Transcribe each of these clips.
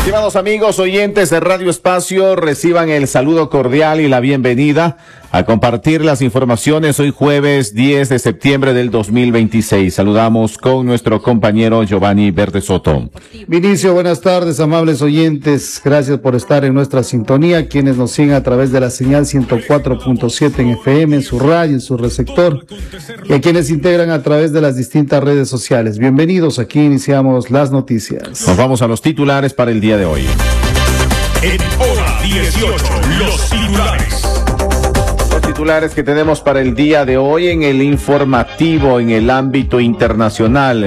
Estimados amigos oyentes de Radio Espacio, reciban el saludo cordial y la bienvenida a compartir las informaciones hoy jueves 10 de septiembre del 2026. Saludamos con nuestro compañero Giovanni Verdesoto. Vinicio, buenas tardes, amables oyentes. Gracias por estar en nuestra sintonía. Quienes nos siguen a través de la señal 104.7 en FM, en su radio, en su receptor. Y a quienes se integran a través de las distintas redes sociales. Bienvenidos, aquí iniciamos las noticias. Nos vamos a los titulares para el día de hoy. En hora 18, los titulares. Los titulares que tenemos para el día de hoy en el informativo en el ámbito internacional.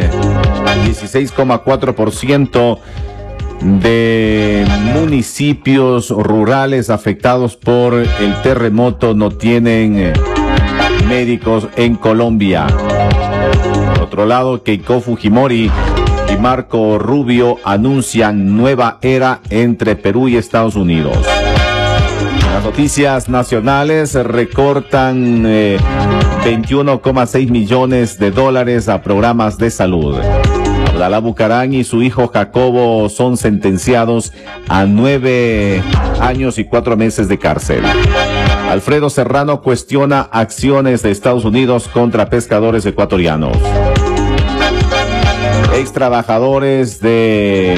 16,4% de municipios rurales afectados por el terremoto no tienen médicos en Colombia. Por otro lado, Keiko Fujimori y Marco Rubio anuncian nueva era entre Perú y Estados Unidos. Las noticias nacionales recortan 21,6 millones de dólares a programas de salud. Abdalá Bucaram y su hijo Jacobo son sentenciados a 9 años y 4 meses de cárcel. Alfredo Serrano cuestiona acciones de Estados Unidos contra pescadores ecuatorianos. Ex trabajadores de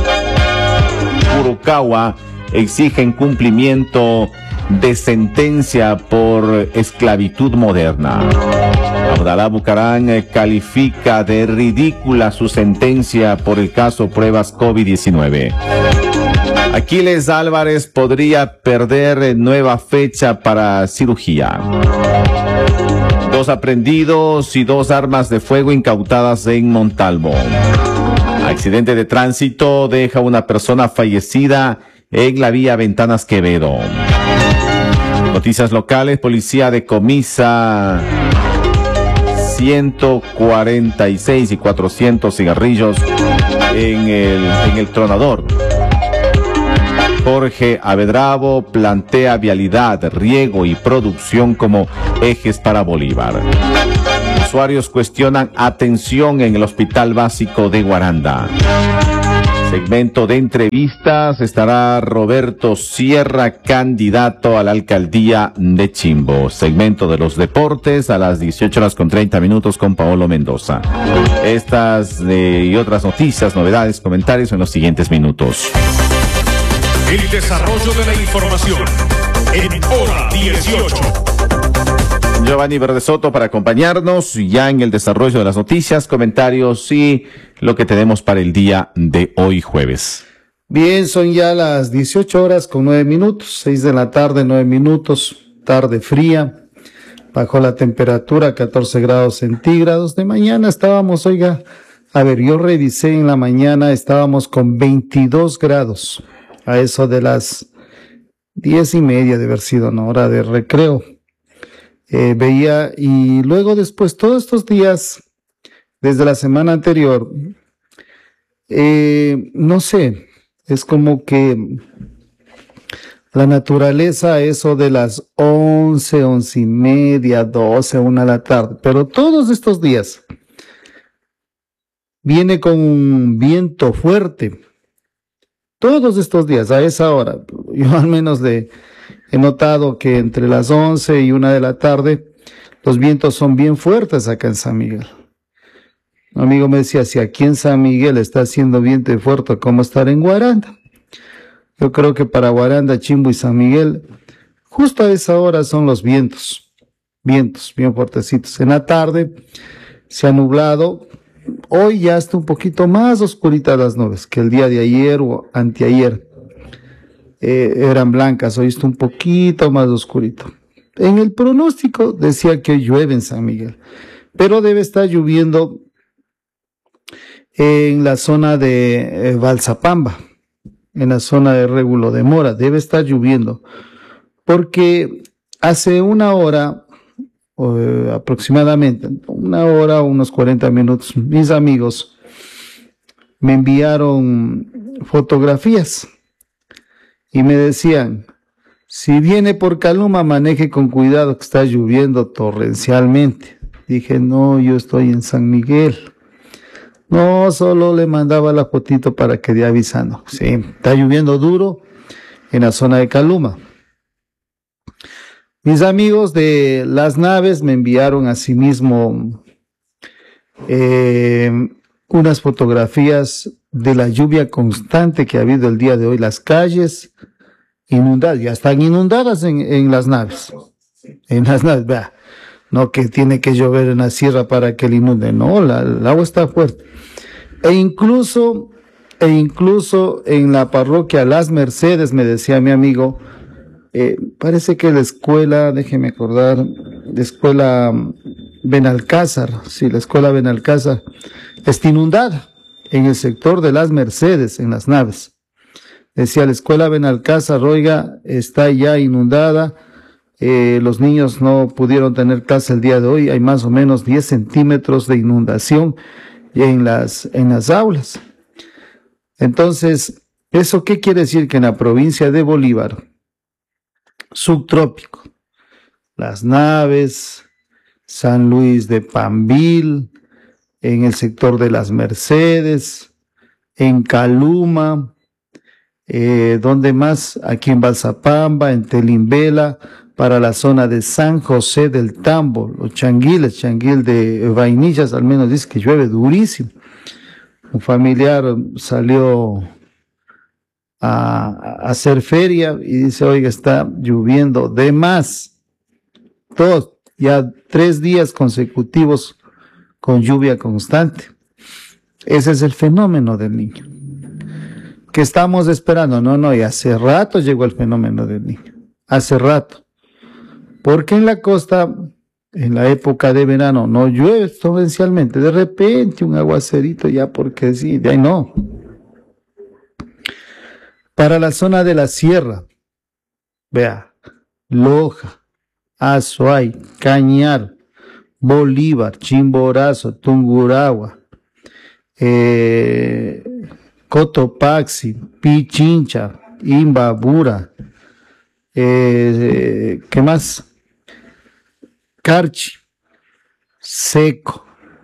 Purucagua exigen cumplimiento de sentencia por esclavitud moderna. Abdalá Bucaram califica de ridícula su sentencia por el caso pruebas COVID-19. Aquiles Álvarez podría perder nueva fecha para cirugía. 2 aprehendidos y 2 armas de fuego incautadas en Montalvo. Accidente de tránsito deja una persona fallecida en la vía Ventanas Quevedo. Noticias locales, policía decomisa 146 y 400 cigarrillos en el Tronador. Jorge Avedravo plantea vialidad, riego y producción como ejes para Bolívar. Usuarios cuestionan atención en el Hospital Básico de Guaranda. Segmento de entrevistas, estará Roberto Sierra, candidato a la alcaldía de Chimbo. Segmento de los deportes a las 18:30 con Paolo Mendoza. Estas y otras noticias, novedades, comentarios en los siguientes minutos. El desarrollo de la información en hora 18. Giovanni Verdesoto para acompañarnos ya en el desarrollo de las noticias, comentarios y lo que tenemos para el día de hoy jueves. Bien, son ya las 18:09, 6 de la tarde, 9 minutos, tarde fría, bajó la temperatura, 14 grados centígrados. De mañana estábamos, yo revisé en la mañana, estábamos con 22 grados, a eso de las 10:30 de haber sido una hora de recreo. Veía, y luego después todos estos días, desde la semana anterior, no sé, es como que la naturaleza, eso de las 11, 11:30, 12, 1 de la tarde, pero todos estos días viene con un viento fuerte. Todos estos días, a esa hora, yo al menos he notado que entre las 11 y 1 de la tarde, los vientos son bien fuertes acá en San Miguel. Un amigo me decía, si aquí en San Miguel está haciendo viento fuerte, ¿cómo estar en Guaranda? Yo creo que para Guaranda, Chimbo y San Miguel, justo a esa hora son los vientos bien fuertecitos. En la tarde se ha nublado. Hoy ya está un poquito más oscurita las nubes que el día de ayer o anteayer. Eran blancas, hoy está un poquito más oscurito. En el pronóstico decía que hoy llueve en San Miguel, pero debe estar lloviendo en la zona de Balsapamba, en la zona de Régulo de Mora, debe estar lloviendo, porque hace 1 hora, aproximadamente, 1 hora, unos 40 minutos, mis amigos me enviaron fotografías y me decían, si viene por Caluma, maneje con cuidado que está lloviendo torrencialmente. Dije, no, yo estoy en San Miguel. No, solo le mandaba la fotito para que dé avisando. Sí, está lloviendo duro en la zona de Caluma. Mis amigos de Las Naves me enviaron asimismo unas fotografías de la lluvia constante que ha habido el día de hoy. Las calles inundadas, ya están inundadas en Las Naves. En Las Naves, vea, no que tiene que llover en la sierra para que le inunde, no, el agua está fuerte. E incluso en la parroquia Las Mercedes, me decía mi amigo, parece que la escuela, déjeme acordar, la escuela Benalcázar, sí, la escuela Benalcázar está inundada en el sector de Las Mercedes, en Las Naves. Decía, la escuela Benalcázar, oiga, está ya inundada, los niños no pudieron tener clase el día de hoy, hay más o menos 10 centímetros de inundación en las aulas. Entonces, ¿eso qué quiere decir? Que en la provincia de Bolívar, subtrópico, Las Naves, San Luis de Pambil, en el sector de Las Mercedes, en Caluma, donde más, aquí en Balsapamba, en Telimbela, para la zona de San José del Tambo, los changuil de Vainillas, al menos dice que llueve durísimo. Un familiar salió a hacer feria y dice, oiga, está lloviendo de más. Ya 3 días consecutivos con lluvia constante. Ese es el fenómeno del niño. ¿Qué estamos esperando? No, y hace rato llegó el fenómeno del niño. Hace rato. Porque en la costa, en la época de verano, no llueve torrencialmente. De repente un aguacerito ya porque sí, de ahí no. Para la zona de la sierra, vea, Loja, Azuay, Cañar, Bolívar, Chimborazo, Tungurahua, Cotopaxi, Pichincha, Imbabura, ¿qué más? Carchi, seco,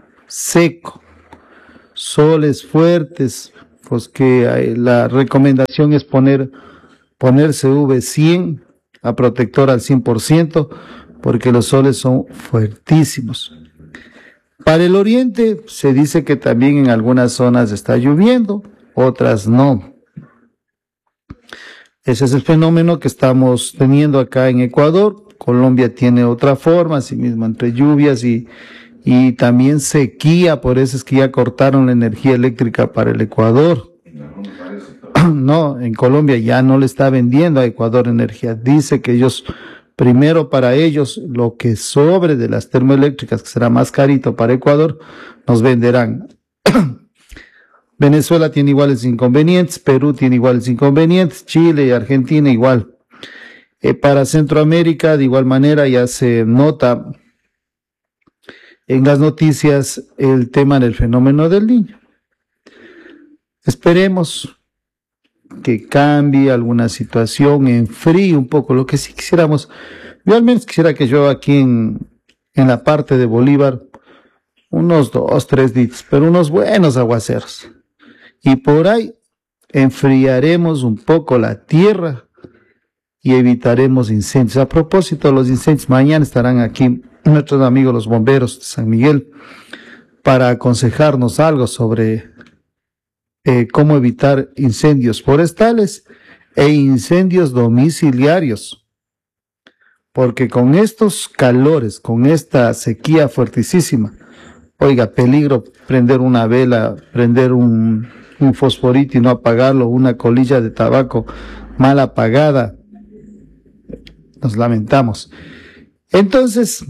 soles fuertes, pues que la recomendación es ponerse V100 a protector al 100%, porque los soles son fuertísimos. Para el oriente se dice que también en algunas zonas está lloviendo, otras no. Ese es el fenómeno que estamos teniendo acá en Ecuador. Colombia tiene otra forma, así mismo entre lluvias y también sequía, por eso es que ya cortaron la energía eléctrica para el Ecuador. No, en Colombia ya no le está vendiendo a Ecuador energía. Dice que ellos, primero para ellos, lo que sobre de las termoeléctricas, que será más carito para Ecuador, nos venderán. Venezuela tiene iguales inconvenientes, Perú tiene iguales inconvenientes, Chile y Argentina igual. Para Centroamérica, de igual manera, ya se nota en las noticias el tema del fenómeno del niño. Esperemos que cambie alguna situación, enfríe un poco. Lo que sí quisiéramos, yo al menos quisiera que yo aquí en la parte de Bolívar, unos 2, 3 días, pero unos buenos aguaceros. Y por ahí enfriaremos un poco la tierra y evitaremos incendios. A propósito de los incendios, mañana estarán aquí nuestros amigos los bomberos de San Miguel para aconsejarnos algo sobre cómo evitar incendios forestales e incendios domiciliarios. Porque con estos calores, con esta sequía fuertísima, oiga, peligro prender una vela, prender un fosforito y no apagarlo, una colilla de tabaco mal apagada. Nos lamentamos. Entonces,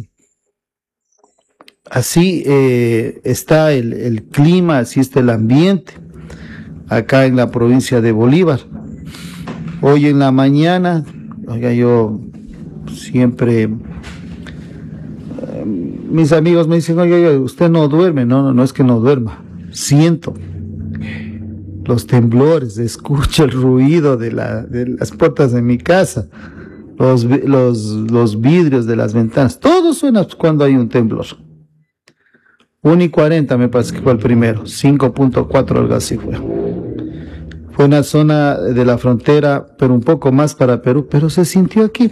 así está el clima, así está el ambiente acá en la provincia de Bolívar. Hoy en la mañana, oiga, yo siempre, mis amigos me dicen, oiga, usted no duerme. No es que no duerma, siento los temblores, escucho el ruido de las puertas de mi casa, los vidrios de las ventanas, todo suena cuando hay un temblor. 1:40 me parece que fue el primero, 5.4 algo así fue. Fue una zona de la frontera, pero un poco más para Perú, pero se sintió aquí.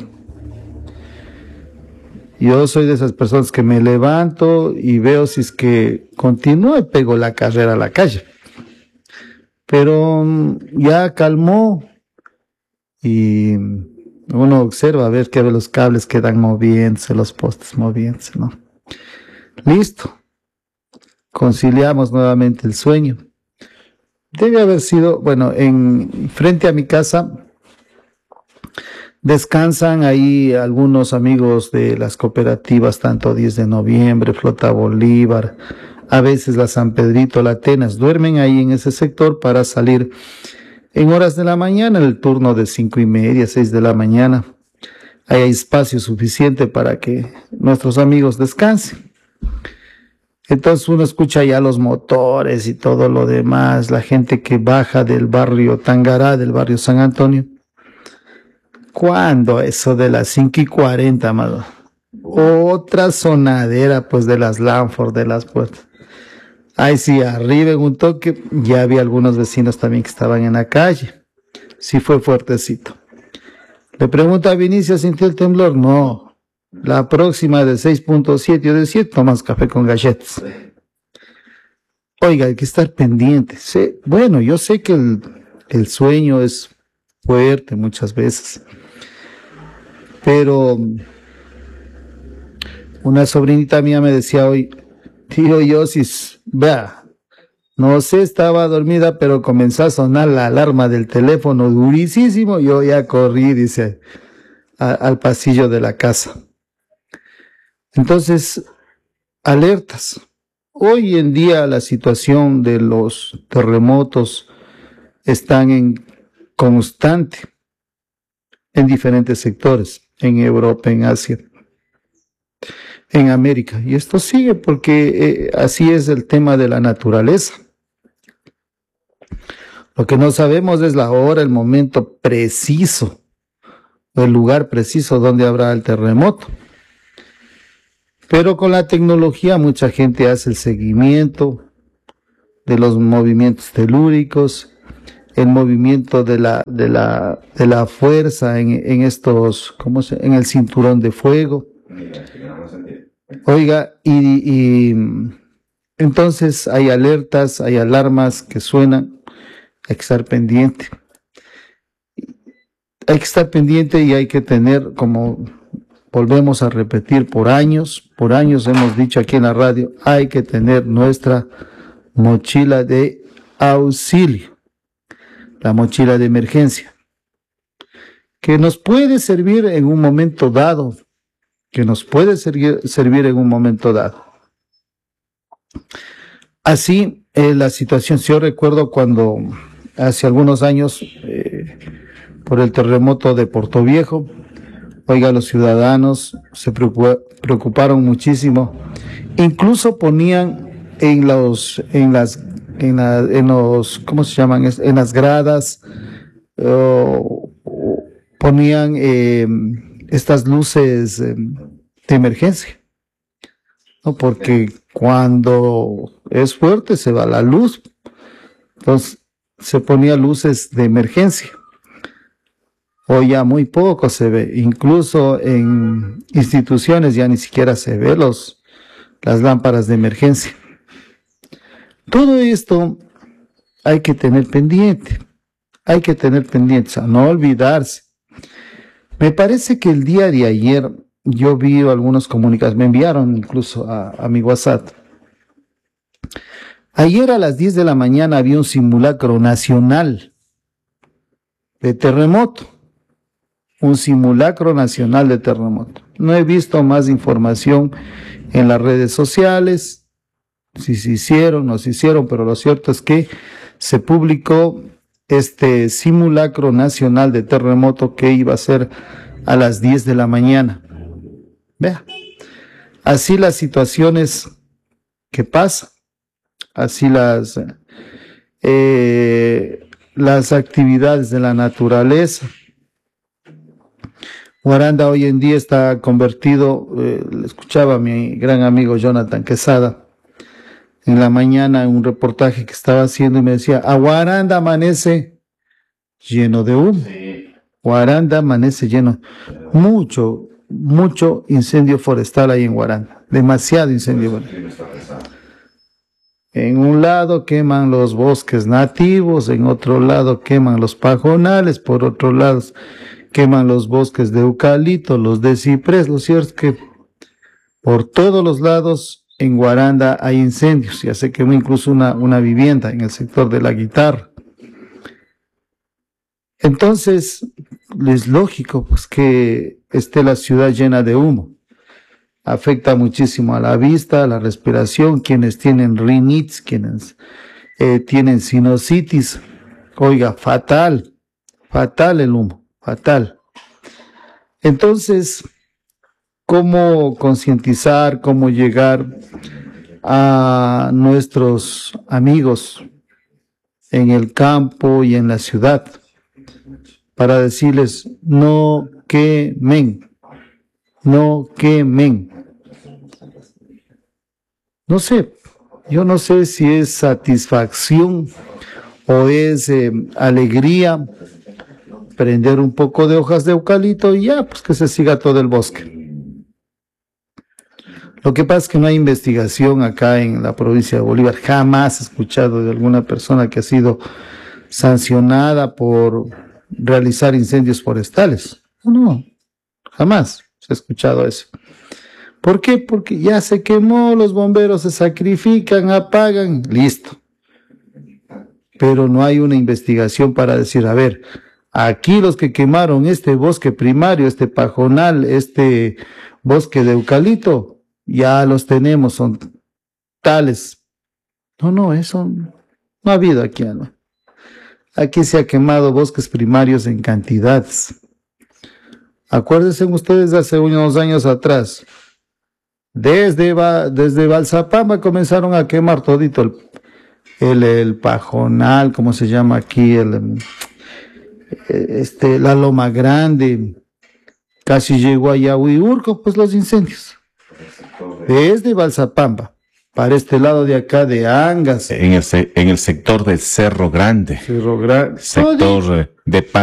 Yo soy de esas personas que me levanto y veo si es que continúa y pego la carrera a la calle. Pero ya calmó y uno observa a ver que los cables quedan moviéndose, los postes moviéndose, ¿no? Listo. Conciliamos nuevamente el sueño. Debe haber sido, bueno, frente a mi casa descansan ahí algunos amigos de las cooperativas, tanto 10 de noviembre, Flota Bolívar, a veces la San Pedrito, la Atenas, duermen ahí en ese sector para salir en horas de la mañana, en el turno de 5:30, 6 de la mañana. Hay espacio suficiente para que nuestros amigos descansen. Entonces uno escucha ya los motores y todo lo demás, la gente que baja del barrio Tangará, del barrio San Antonio. ¿Cuándo? Eso de las 5:40, amado. Otra sonadera, pues, de las Lanford, de las puertas. Ahí sí, arriba en un toque, ya había algunos vecinos también que estaban en la calle. Sí fue fuertecito. Le pregunto a Vinicio, ¿sintió el temblor? No. La próxima de 6.7 o de 7, tomas café con galletas. Oiga, hay que estar pendiente. Sí, bueno, yo sé que el sueño es fuerte muchas veces, pero una sobrinita mía me decía hoy, tío Yosis, vea, no sé, estaba dormida, pero comenzó a sonar la alarma del teléfono durísimo. Yo ya corrí, dice, al pasillo de la casa. Entonces, alertas. Hoy en día la situación de los terremotos están en constante en diferentes sectores, en Europa, en Asia, en América. Y esto sigue porque así es el tema de la naturaleza. Lo que no sabemos es la hora, el momento preciso, el lugar preciso donde habrá el terremoto. Pero con la tecnología mucha gente hace el seguimiento de los movimientos telúricos, el movimiento de la fuerza en estos, en el cinturón de fuego. Oiga, y entonces hay alertas, hay alarmas que suenan, hay que estar pendiente. Hay que estar pendiente y hay que tener, como volvemos a repetir por años hemos dicho aquí en la radio, hay que tener nuestra mochila de auxilio, la mochila de emergencia, que nos puede servir en un momento dado, servir en un momento dado. Así, la situación, si yo recuerdo cuando hace algunos años, por el terremoto de Portoviejo, oiga, los ciudadanos se preocuparon muchísimo. Incluso ponían en los, ¿cómo se llaman? En las gradas, ponían estas luces de emergencia, ¿no? Porque cuando es fuerte se va la luz. Entonces se ponía luces de emergencia. Hoy ya muy poco se ve, incluso en instituciones ya ni siquiera se ve las lámparas de emergencia. Todo esto hay que tener pendiente, o sea, no olvidarse. Me parece que el día de ayer yo vi algunos comunicados, me enviaron incluso a mi WhatsApp. Ayer a las 10 de la mañana había un simulacro nacional de terremoto. Un simulacro nacional de terremoto. No he visto más información en las redes sociales, si se hicieron, no se hicieron, pero lo cierto es que se publicó este simulacro nacional de terremoto que iba a ser a las 10 de la mañana. Vea, así las situaciones que pasan, así las actividades de la naturaleza. Guaranda hoy en día está convertido, le escuchaba a mi gran amigo Jonathan Quesada, en la mañana un reportaje que estaba haciendo y me decía, a Guaranda amanece lleno de humo. Guaranda amanece lleno. Mucho incendio forestal ahí en Guaranda. Demasiado incendio forestal. En un lado queman los bosques nativos, en otro lado queman los pajonales, por otro lado queman los bosques de eucalipto, los de ciprés. Lo cierto es que por todos los lados en Guaranda hay incendios. Ya se quemó incluso una vivienda en el sector de la Guitarra. Entonces, es lógico pues, que esté la ciudad llena de humo. Afecta muchísimo a la vista, a la respiración, quienes tienen rinitis, quienes tienen sinusitis. Oiga, fatal el humo, fatal. Entonces, ¿cómo concientizar, cómo llegar a nuestros amigos en el campo y en la ciudad para decirles no quemen? No quemen. No sé, yo no sé si es satisfacción o es alegría prender un poco de hojas de eucalipto y ya, pues que se siga todo el bosque. Lo que pasa es que no hay investigación acá en la provincia de Bolívar. Jamás he escuchado de alguna persona que ha sido sancionada por realizar incendios forestales. No, jamás se ha escuchado eso. ¿Por qué? Porque ya se quemó, los bomberos se sacrifican, apagan, listo. Pero no hay una investigación para decir, a ver, aquí los que quemaron este bosque primario, este pajonal, este bosque de eucalipto, ya los tenemos, son tales. No, eso no ha habido aquí, ¿no? Aquí se ha quemado bosques primarios en cantidades. Acuérdense ustedes de hace unos años atrás, desde Balsapamba comenzaron a quemar todito el pajonal, ¿cómo se llama aquí? La Loma Grande, casi llegó a Yahuiurco, pues los incendios. Desde Balsapamba, para este lado de acá de Angas. En el sector del Cerro Grande. Cerro Grande. Sector de